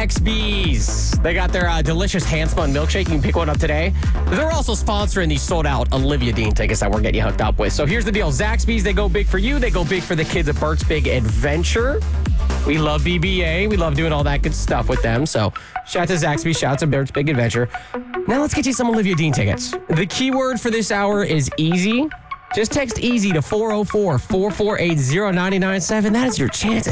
Zaxby's. They got their delicious hand-spun milkshake. You can pick one up today. They're also sponsoring these sold-out Olivia Dean tickets that we're getting you hooked up with. So here's the deal. Zaxby's, they go big for you. They go big for the kids at Bert's Big Adventure. We love BBA. We love doing all that good stuff with them. So shout out to Zaxby's. Shout out to Bert's Big Adventure. Now let's get you some Olivia Dean tickets. The keyword for this hour is easy. Just text easy to 404-448-0997. That is your chance